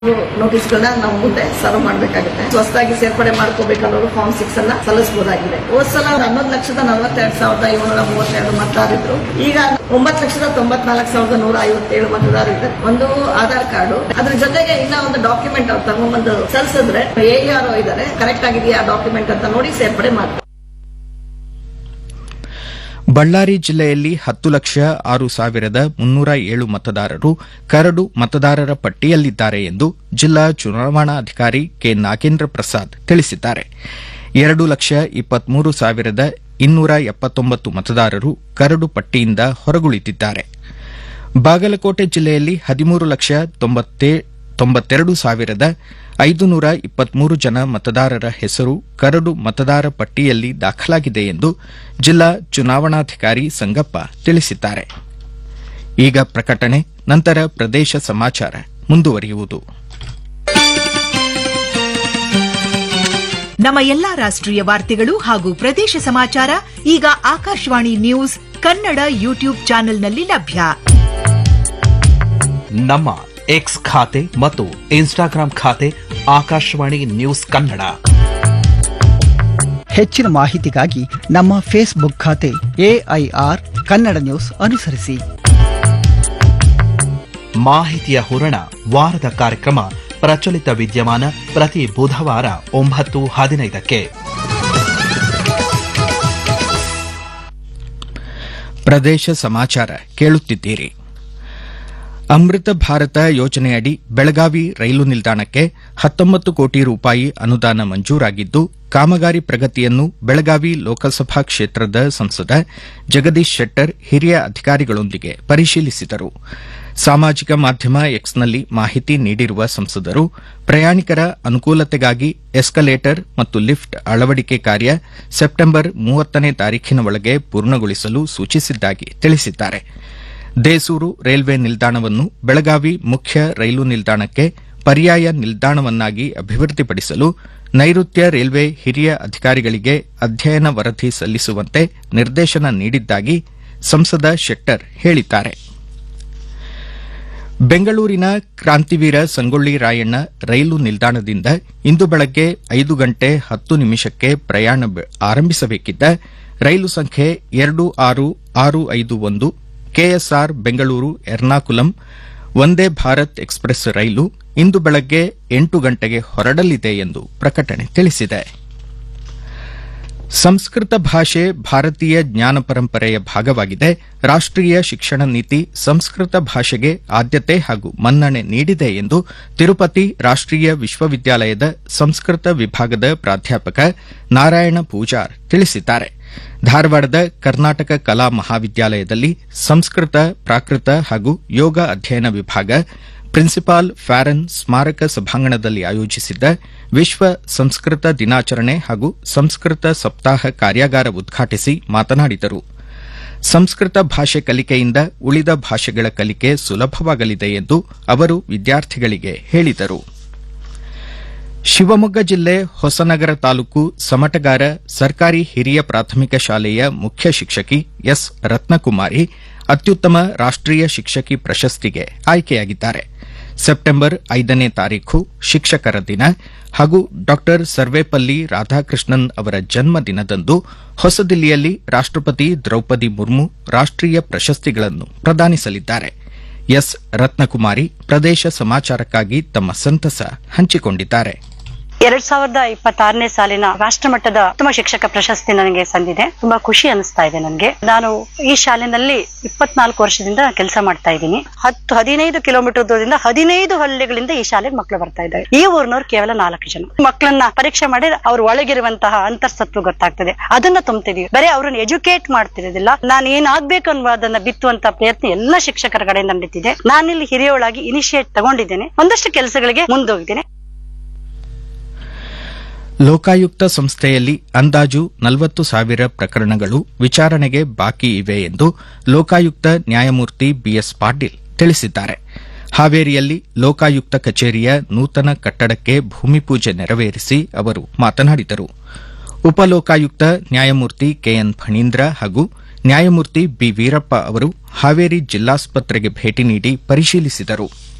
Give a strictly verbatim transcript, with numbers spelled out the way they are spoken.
ನೋಟಿಸ್ಗಳನ್ನ ನಾವು ಮುಂದೆ ಸರ್ವ್ ಮಾಡಬೇಕಾಗುತ್ತೆ. ಹೊಸದಾಗಿ ಸೇರ್ಪಡೆ ಮಾಡ್ಕೋಬೇಕನ್ನೋರು ಫಾರ್ಮ್ ಸಿಕ್ಸ್ ಅನ್ನ ಸಲ್ಲಿಸಬಹುದಾಗಿದೆ. ಹೋದ್ ಸಲ ಹನ್ನೊಂದು ಲಕ್ಷದ ನಲವತ್ತೆರಡು ಸಾವಿರದ ಏಳ್ನೂರ ಮೂವತ್ತೆರಡು ಮತದಾರರು, ಈಗ ಒಂಬತ್ತು ಲಕ್ಷದ ತೊಂಬತ್ನಾಲ್ಕು ಸಾವಿರದ ನೂರ ಐವತ್ತೇಳು ಮತದಾರರು ಇದ್ದಾರೆ. ಒಂದು ಆಧಾರ್ ಕಾರ್ಡು, ಅದ್ರ ಜೊತೆಗೆ ಇನ್ನ ಒಂದು ಡಾಕ್ಯುಮೆಂಟ್ ಅವ್ರು ತಗೊಂಡ್ಬಂದು ಸಲ್ಲಿಸಿದ್ರೆ ಎ ಆರ್ ಒ ಇದ್ದಾರೆ, ಕರೆಕ್ಟ್ ಆಗಿದೆಯಾ ಡಾಕ್ಯುಮೆಂಟ್ ಅಂತ ನೋಡಿ ಸೇರ್ಪಡೆ ಮಾಡ್ತಾರೆ. ಬಳ್ಳಾರಿ ಜಿಲ್ಲೆಯಲ್ಲಿ ಹತ್ತು ಲಕ್ಷ ಆರು ಸಾವಿರದ ಮುನ್ನೂರ ಏಳು ಮತದಾರರು ಕರಡು ಮತದಾರರ ಪಟ್ಟಿಯಲ್ಲಿದ್ದಾರೆ ಎಂದು ಜಿಲ್ಲಾ ಚುನಾವಣಾಧಿಕಾರಿ ಕೆ ನಾಗೇಂದ್ರ ಪ್ರಸಾದ್ ತಿಳಿಸಿದ್ದಾರೆ. ಎರಡು ಲಕ್ಷ ಇಪ್ಪತ್ಮೂರು ಸಾವಿರದ ಇನ್ನೂರ ಎಪ್ಪತ್ತೊಂಬತ್ತು ಮತದಾರರು ಕರಡು ಪಟ್ಟಿಯಿಂದ ಹೊರಗುಳಿದಿದ್ದಾರೆ. ಬಾಗಲಕೋಟೆ ಜಿಲ್ಲೆಯಲ್ಲಿ ಹದಿಮೂರು ಲಕ್ಷ ತೊಂಬತ್ತೆರಡು ಸಾವಿರದ ಐದುನೂರ ಇಪ್ಪತ್ಮೂರು ಜನ ಮತದಾರರ ಹೆಸರು ಕರಡು ಮತದಾರ ಪಟ್ಟಿಯಲ್ಲಿ ದಾಖಲಾಗಿದೆ ಎಂದು ಜಿಲ್ಲಾ ಚುನಾವಣಾಧಿಕಾರಿ ಸಂಗಪ್ಪ ತಿಳಿಸಿದ್ದಾರೆ. ಈಗ ಪ್ರಕಟಣೆ, ನಂತರ ಪ್ರದೇಶ ಸಮಾಚಾರ ಮುಂದುವರಿಯುವುದು. ನಮ್ಮ ಎಲ್ಲಾ ರಾಷ್ಟ್ರೀಯ ವಾರ್ತೆಗಳು ಹಾಗೂ ಪ್ರದೇಶ ಸಮಾಚಾರ ಈಗ ಆಕಾಶವಾಣಿ ನ್ಯೂಸ್ ಕನ್ನಡ ಯೂಟ್ಯೂಬ್ ಚಾನೆಲ್ನಲ್ಲಿ ಲಭ್ಯ. ನಮ್ಮ ಎಕ್ಸ್ ಖಾತೆ ಮತ್ತು ಇನ್ಸ್ಟಾಗ್ರಾಂ ಖಾತೆ ಆಕಾಶವಾಣಿ ನ್ಯೂಸ್ ಕನ್ನಡ. ಹೆಚ್ಚಿನ ಮಾಹಿತಿಗಾಗಿ ನಮ್ಮ ಫೇಸ್ಬುಕ್ ಖಾತೆ ಎಐಆರ್ ಕನ್ನಡ ನ್ಯೂಸ್ ಅನುಸರಿಸಿ. ಮಾಹಿತಿಯ ಹೂರಣ ವಾರದ ಕಾರ್ಯಕ್ರಮ ಪ್ರಚಲಿತ ವಿದ್ಯಮಾನ ಪ್ರತಿ ಬುಧವಾರ ಒಂಬತ್ತು ಹದಿನೈದಕ್ಕೆ. ಪ್ರದೇಶ ಸಮಾಚಾರ ಕೇಳುತ್ತಿದ್ದೀರಿ. ಅಮೃತ ಭಾರತ ಯೋಜನೆಯಡಿ ಬೆಳಗಾವಿ ರೈಲು ನಿಲ್ದಾಣಕ್ಕೆ ಹತ್ತೊಂಬತ್ತು ಕೋಟಿ ರೂಪಾಯಿ ಅನುದಾನ ಮಂಜೂರಾಗಿದ್ದು, ಕಾಮಗಾರಿ ಪ್ರಗತಿಯನ್ನು ಬೆಳಗಾವಿ ಲೋಕಸಭಾ ಕ್ಷೇತ್ರದ ಸಂಸದ ಜಗದೀಶ್ ಶೆಟ್ಟರ್ ಹಿರಿಯ ಅಧಿಕಾರಿಗಳೊಂದಿಗೆ ಪರಿಶೀಲಿಸಿದರು. ಸಾಮಾಜಿಕ ಮಾಧ್ಯಮ ಎಕ್ಸ್ನಲ್ಲಿ ಮಾಹಿತಿ ನೀಡಿರುವ ಸಂಸದರು ಪ್ರಯಾಣಿಕರ ಅನುಕೂಲತೆಗಾಗಿ ಎಸ್ಕಲೇಟರ್ ಮತ್ತು ಲಿಫ್ಟ್ ಅಳವಡಿಕೆ ಕಾರ್ಯ ಸೆಪ್ಟೆಂಬರ್ ಮೂವತ್ತನೇ ತಾರೀಖಿನ ಒಳಗೆ ಪೂರ್ಣಗೊಳಿಸಲು ಸೂಚಿಸಿದ್ದಾಗಿ ತಿಳಿಸಿದ್ದಾರೆ. ದೇಸೂರು ರೈಲ್ವೆ ನಿಲ್ದಾಣವನ್ನು ಬೆಳಗಾವಿ ಮುಖ್ಯ ರೈಲು ನಿಲ್ದಾಣಕ್ಕೆ ಪರ್ಯಾಯ ನಿಲ್ದಾಣವನ್ನಾಗಿ ಅಭಿವೃದ್ಧಿಪಡಿಸಲು ನೈಋತ್ಯ ರೈಲ್ವೆ ಹಿರಿಯ ಅಧಿಕಾರಿಗಳಿಗೆ ಅಧ್ಯಯನ ವರದಿ ಸಲ್ಲಿಸುವಂತೆ ನಿರ್ದೇಶನ ನೀಡಿದ್ದಾಗಿ ಸಂಸದ ಶೆಟ್ಟರ್ ಹೇಳಿದ್ದಾರೆ. ಬೆಂಗಳೂರಿನ ಕ್ರಾಂತಿವೀರ ಸಂಗೊಳ್ಳಿ ರಾಯಣ್ಣ ರೈಲು ನಿಲ್ದಾಣದಿಂದ ಇಂದು ಬೆಳಗ್ಗೆ ಐದು ಗಂಟೆ ಹತ್ತು ನಿಮಿಷಕ್ಕೆ ಪ್ರಯಾಣ ಆರಂಭಿಸಬೇಕಿದ್ದ ರೈಲು ಸಂಖ್ಯೆ ಎರಡು ಆರು ಆರು ಐದು ಒಂದು ಕೆಎಸ್ಆರ್ ಬೆಂಗಳೂರು ಎರ್ನಾಕುಲಂ ವಂದೇ ಭಾರತ್ ಎಕ್ಸ್ಪ್ರೆಸ್ ರೈಲು ಇಂದು ಬೆಳಗ್ಗೆ ಎಂಟು ಗಂಟೆಗೆ ಹೊರಡಲಿದೆ ಎಂದು ಪ್ರಕಟಣೆ ತಿಳಿಸಿದೆ. ಸಂಸ್ಕೃತ ಭಾಷೆ ಭಾರತೀಯ ಜ್ಞಾನ ಪರಂಪರೆಯ ಭಾಗವಾಗಿದೆ. ರಾಷ್ಟೀಯ ಶಿಕ್ಷಣ ನೀತಿ ಸಂಸ್ಕೃತ ಭಾಷೆಗೆ ಆದ್ಯತೆ ಹಾಗೂ ಮನ್ನಣೆ ನೀಡಿದೆ ಎಂದು ತಿರುಪತಿ ರಾಷ್ಟೀಯ ವಿಶ್ವವಿದ್ಯಾಲಯದ ಸಂಸ್ಕೃತ ವಿಭಾಗದ ಪ್ರಾಧ್ಯಾಪಕ ನಾರಾಯಣ ಪೂಜಾರ್ ತಿಳಿಸಿದ್ದಾರೆ. ಧಾರವಾಡದ ಕರ್ನಾಟಕ ಕಲಾ ಮಹಾವಿದ್ಯಾಲಯದಲ್ಲಿ ಸಂಸ್ಕೃತ, ಪ್ರಾಕೃತ ಹಾಗೂ ಯೋಗ ಅಧ್ಯಯನ ವಿಭಾಗ ಪ್ರಿನ್ಸಿಪಾಲ್ ಫ್ಯಾರನ್ ಸ್ಮಾರಕ ಸಭಾಂಗಣದಲ್ಲಿ ಆಯೋಜಿಸಿದ್ದ ವಿಶ್ವ ಸಂಸ್ಕೃತ ದಿನಾಚರಣೆ ಹಾಗೂ ಸಂಸ್ಕೃತ ಸಪ್ತಾಹ ಕಾರ್ಯಾಗಾರ ಉದ್ಘಾಟಿಸಿ ಮಾತನಾಡಿದರು. ಸಂಸ್ಕೃತ ಭಾಷೆ ಕಲಿಕೆಯಿಂದ ಉಳಿದ ಭಾಷೆಗಳ ಕಲಿಕೆ ಸುಲಭವಾಗಲಿದೆ ಎಂದು ಅವರು ವಿದ್ಯಾರ್ಥಿಗಳಿಗೆ ಹೇಳಿದರು. ಶಿವಮೊಗ್ಗ ಜಿಲ್ಲೆ ಹೊಸನಗರ ತಾಲೂಕು ಸಮಟಗಾರ ಸರ್ಕಾರಿ ಹಿರಿಯ ಪ್ರಾಥಮಿಕ ಶಾಲೆಯ ಮುಖ್ಯ ಶಿಕ್ಷಕಿ ಎಸ್ ರತ್ನಕುಮಾರಿ ಅತ್ಯುತ್ತಮ ರಾಷ್ಟೀಯ ಶಿಕ್ಷಕಿ ಪ್ರಶಸ್ತಿಗೆ ಆಯ್ಕೆಯಾಗಿದ್ದಾರೆ. ಸೆಪ್ಟೆಂಬರ್ ಐದನೇ ತಾರೀಖು ಶಿಕ್ಷಕರ ದಿನ ಹಾಗೂ ಡಾ ಸರ್ವೇಪಲ್ಲಿ ರಾಧಾಕೃಷ್ಣನ್ ಅವರ ಜನ್ಮದಿನದಂದು ಹೊಸದಿಲ್ಲಿಯಲ್ಲಿ ರಾಷ್ಟಪತಿ ದ್ರೌಪದಿ ಮುರ್ಮು ರಾಷ್ಟೀಯ ಪ್ರಶಸ್ತಿಗಳನ್ನು ಪ್ರದಾನಿಸಲಿದ್ದಾರೆ. ಎಸ್ ರತ್ನಕುಮಾರಿ ಪ್ರದೇಶ ಸಮಾಚಾರಕ್ಕಾಗಿ ತಮ್ಮ ಸಂತಸ ಹಂಚಿಕೊಂಡಿದ್ದಾರೆ. ಎರಡ್ ಸಾವಿರದ ಇಪ್ಪತ್ತಾರನೇ ಸಾಲಿನ ರಾಷ್ಟ್ರಮಟ್ಟದ ಉತ್ತಮ ಶಿಕ್ಷಕ ಪ್ರಶಸ್ತಿ ನನಗೆ ಸಂದಿದೆ. ತುಂಬಾ ಖುಷಿ ಅನಿಸ್ತಾ ಇದೆ ನನಗೆ. ನಾನು ಈ ಶಾಲೆನಲ್ಲಿ ಇಪ್ಪತ್ನಾಲ್ಕು ವರ್ಷದಿಂದ ಕೆಲಸ ಮಾಡ್ತಾ ಇದ್ದೀನಿ. ಹತ್ತು ಹದಿನೈದು ಕಿಲೋಮೀಟರ್ ದೂರದಿಂದ ಹದಿನೈದು ಹಳ್ಳಿಗಳಿಂದ ಈ ಶಾಲೆಗೆ ಮಕ್ಕಳು ಬರ್ತಾ ಇದ್ದಾರೆ. ಈ ಊರಿನವ್ರು ಕೇವಲ ನಾಲ್ಕು ಜನ. ಮಕ್ಕಳನ್ನ ಪರೀಕ್ಷೆ ಮಾಡಿ ಅವ್ರ ಒಳಗಿರುವಂತಹ ಅಂತರ್ಸತ್ವ ಗೊತ್ತಾಗ್ತದೆ, ಅದನ್ನ ತುಂಬ್ತಿದೀವಿ. ಬರೀ ಅವ್ರನ್ನ ಎಜುಕೇಟ್ ಮಾಡ್ತಿರೋದಿಲ್ಲ, ನಾನು ಏನಾಗ್ಬೇಕು ಅನ್ನೋದನ್ನ ಬಿತ್ತುವಂತ ಪ್ರಯತ್ನ ಎಲ್ಲ ಶಿಕ್ಷಕರ ಕಡೆಯಿಂದ ನಡೀತಿದೆ. ನಾನಿಲ್ಲಿ ಹಿರಿಯವಳಾಗಿ ಇನಿಷಿಯೇಟ್ ತಗೊಂಡಿದ್ದೇನೆ. ಒಂದಷ್ಟು ಕೆಲಸಗಳಿಗೆ ಮುಂದೋಗಿದ್ದೇನೆ. ಲೋಕಾಯುಕ್ತ ಸಂಸ್ಥೆಯಲ್ಲಿ ಅಂದಾಜು ನಲವತ್ತು ಸಾವಿರ ಪ್ರಕರಣಗಳು ವಿಚಾರಣೆಗೆ ಬಾಕಿ ಇವೆ ಎಂದು ಲೋಕಾಯುಕ್ತ ನ್ಯಾಯಮೂರ್ತಿ ಬಿಎಸ್ ಪಾಟೀಲ್ ತಿಳಿಸಿದ್ದಾರೆ. ಹಾವೇರಿಯಲ್ಲಿ ಲೋಕಾಯುಕ್ತ ಕಚೇರಿಯ ನೂತನ ಕಟ್ಟಡಕ್ಕೆ ಭೂಮಿ ಪೂಜೆ ನೆರವೇರಿಸಿ ಅವರು ಮಾತನಾಡಿದರು. ಉಪಲೋಕಾಯುಕ್ತ ನ್ಯಾಯಮೂರ್ತಿ ಕೆಎನ್ ಫಣೀಂದ್ರ ಹಾಗೂ ನ್ಯಾಯಮೂರ್ತಿ ಬಿ ವೀರಪ್ಪ ಅವರು ಹಾವೇರಿ ಜಿಲ್ಲಾಸ್ಪತ್ರೆಗೆ ಭೇಟಿ ನೀಡಿ ಪರಿಶೀಲಿಸಿದರು.